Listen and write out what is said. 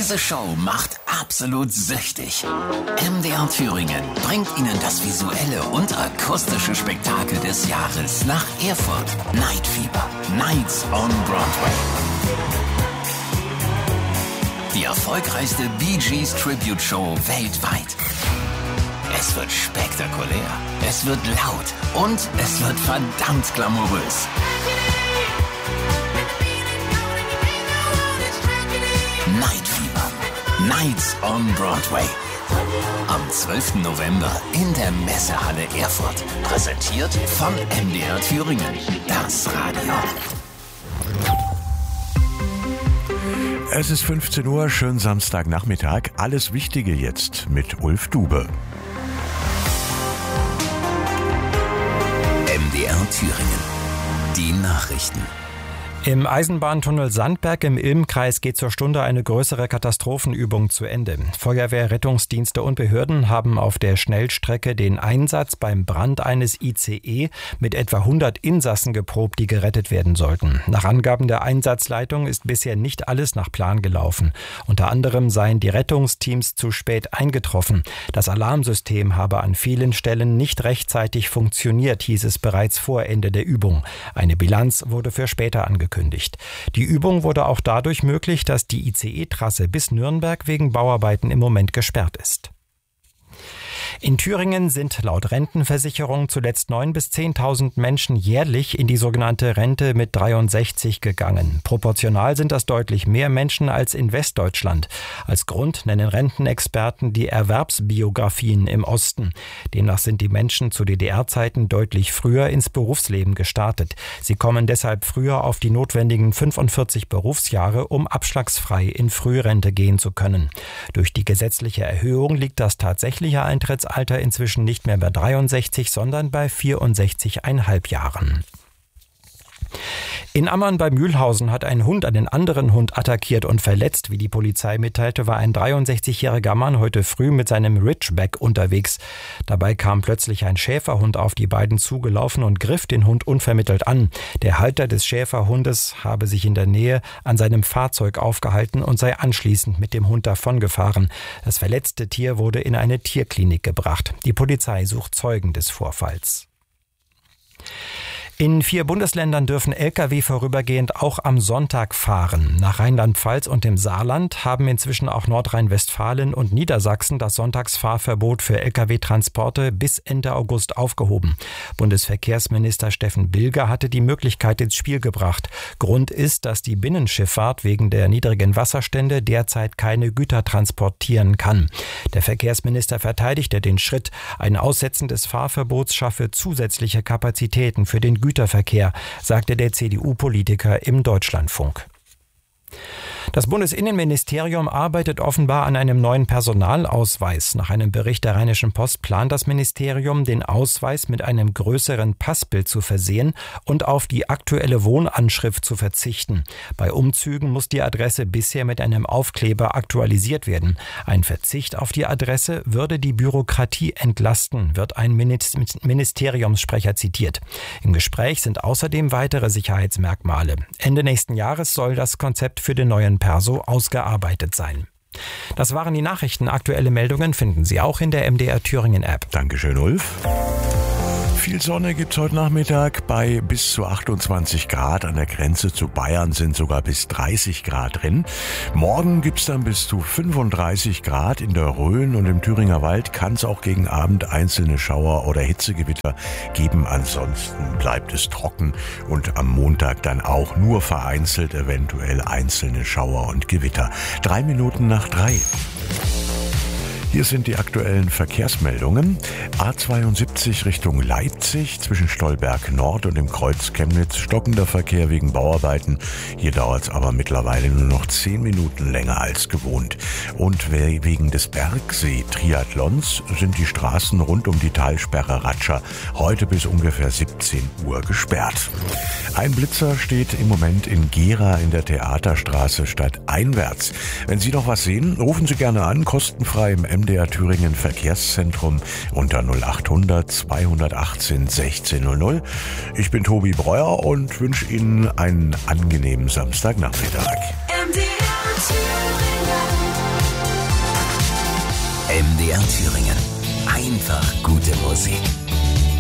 Diese Show macht absolut süchtig. MDR Thüringen bringt Ihnen das visuelle und akustische Spektakel des Jahres nach Erfurt. Night Fever. Nights on Broadway. Die erfolgreichste Bee Gees Tribute Show weltweit. Es wird spektakulär, es wird laut und es wird verdammt glamourös. Night Fever. Nights on Broadway. Am 12. November in der Messehalle Erfurt. Präsentiert von MDR Thüringen. Das Radio. Es ist 15 Uhr, schönen Samstagnachmittag. Alles Wichtige jetzt mit Ulf Dube. MDR Thüringen. Die Nachrichten. Im Eisenbahntunnel Sandberg im Ilm-Kreis geht zur Stunde eine größere Katastrophenübung zu Ende. Feuerwehr, Rettungsdienste und Behörden haben auf der Schnellstrecke den Einsatz beim Brand eines ICE mit etwa 100 Insassen geprobt, die gerettet werden sollten. Nach Angaben der Einsatzleitung ist bisher nicht alles nach Plan gelaufen. Unter anderem seien die Rettungsteams zu spät eingetroffen. Das Alarmsystem habe an vielen Stellen nicht rechtzeitig funktioniert, hieß es bereits vor Ende der Übung. Eine Bilanz wurde für später angekündigt. Die Übung wurde auch dadurch möglich, dass die ICE-Trasse bis Nürnberg wegen Bauarbeiten im Moment gesperrt ist. In Thüringen sind laut Rentenversicherung zuletzt 9.000 bis 10.000 Menschen jährlich in die sogenannte Rente mit 63 gegangen. Proportional sind das deutlich mehr Menschen als in Westdeutschland. Als Grund nennen Rentenexperten die Erwerbsbiografien im Osten. Demnach sind die Menschen zu DDR-Zeiten deutlich früher ins Berufsleben gestartet. Sie kommen deshalb früher auf die notwendigen 45 Berufsjahre, um abschlagsfrei in Frührente gehen zu können. Durch die gesetzliche Erhöhung liegt das tatsächliche Eintrittsalter inzwischen nicht mehr bei 63, sondern bei 64,5 Jahren. In Ammann bei Mühlhausen hat ein Hund einen anderen Hund attackiert und verletzt. Wie die Polizei mitteilte, war ein 63-jähriger Mann heute früh mit seinem Ridgeback unterwegs. Dabei kam plötzlich ein Schäferhund auf die beiden zugelaufen und griff den Hund unvermittelt an. Der Halter des Schäferhundes habe sich in der Nähe an seinem Fahrzeug aufgehalten und sei anschließend mit dem Hund davongefahren. Das verletzte Tier wurde in eine Tierklinik gebracht. Die Polizei sucht Zeugen des Vorfalls. In 4 Bundesländern dürfen Lkw vorübergehend auch am Sonntag fahren. Nach Rheinland-Pfalz und dem Saarland haben inzwischen auch Nordrhein-Westfalen und Niedersachsen das Sonntagsfahrverbot für Lkw-Transporte bis Ende August aufgehoben. Bundesverkehrsminister Steffen Bilger hatte die Möglichkeit ins Spiel gebracht. Grund ist, dass die Binnenschifffahrt wegen der niedrigen Wasserstände derzeit keine Güter transportieren kann. Der Verkehrsminister verteidigte den Schritt. Ein Aussetzen des Fahrverbots schaffe zusätzliche Kapazitäten für den Güterverkehr, sagte der CDU-Politiker im Deutschlandfunk. Das Bundesinnenministerium arbeitet offenbar an einem neuen Personalausweis. Nach einem Bericht der Rheinischen Post plant das Ministerium, den Ausweis mit einem größeren Passbild zu versehen und auf die aktuelle Wohnanschrift zu verzichten. Bei Umzügen muss die Adresse bisher mit einem Aufkleber aktualisiert werden. Ein Verzicht auf die Adresse würde die Bürokratie entlasten, wird ein Ministeriumssprecher zitiert. Im Gespräch sind außerdem weitere Sicherheitsmerkmale. Ende nächsten Jahres soll das Konzept für den neuen Perso ausgearbeitet sein. Das waren die Nachrichten. Aktuelle Meldungen finden Sie auch in der MDR Thüringen App. Dankeschön, Ulf. Viel Sonne gibt's heute Nachmittag bei bis zu 28 Grad. An der Grenze zu Bayern sind sogar bis 30 Grad drin. Morgen gibt's dann bis zu 35 Grad. In der Rhön und im Thüringer Wald kann es auch gegen Abend einzelne Schauer oder Hitzegewitter geben. Ansonsten bleibt es trocken und am Montag dann auch nur vereinzelt eventuell einzelne Schauer und Gewitter. 3 Minuten nach 3. Hier sind die aktuellen Verkehrsmeldungen. A72 Richtung Leipzig zwischen Stolberg Nord und dem Kreuz Chemnitz stockender Verkehr wegen Bauarbeiten. Hier dauert es aber mittlerweile nur noch 10 Minuten länger als gewohnt. Und wegen des Bergsee-Triathlons sind die Straßen rund um die Talsperre Ratscha heute bis ungefähr 17 Uhr gesperrt. Ein Blitzer steht im Moment in Gera in der Theaterstraße stadteinwärts. Wenn Sie noch was sehen, rufen Sie gerne an, kostenfrei im MDR Thüringen Verkehrszentrum unter 0800 218 1600. Ich bin Tobi Breuer und wünsche Ihnen einen angenehmen Samstagnachmittag. MDR Thüringen. MDR Thüringen. Einfach gute Musik.